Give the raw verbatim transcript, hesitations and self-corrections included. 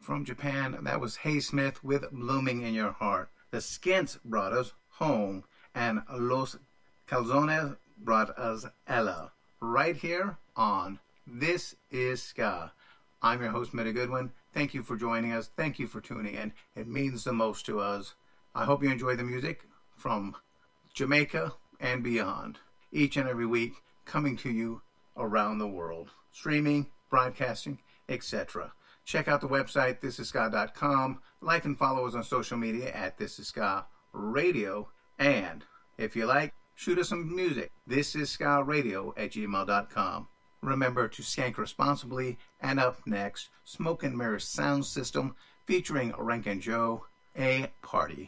From Japan, that was Hey Smith with Blooming in Your Heart. The Skints brought us Home, and Los Calzones brought us Ella. Right here on This Is Ska. I'm your host, Meta Goodwin. Thank you for joining us. Thank you for tuning in. It means the most to us. I hope you enjoy the music from Jamaica and beyond. Each and every week, coming to you around the world. Streaming, broadcasting, et cetera. Check out the website, this is ska dot com. Like and follow us on social media at This Is Ska Radio. And if you like, shoot us some music. This is ska radio at gmail dot com. Remember to skank responsibly. And up next, Smoke and Mirror Sound System featuring Rankin Joe, A Party.